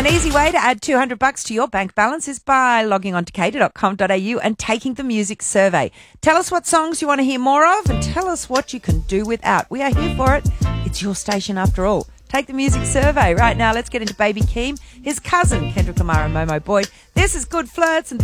An easy way to add $200 to your bank balance is by logging on to cater.com.au and taking the music survey. Tell us what songs you want to hear more of and tell us what you can do without. We are here for it. It's your station after all. Take the music survey. Right now, let's get into Baby Keem, his cousin, Kendrick Lamar and Momo Boyd. This is Good Flirts and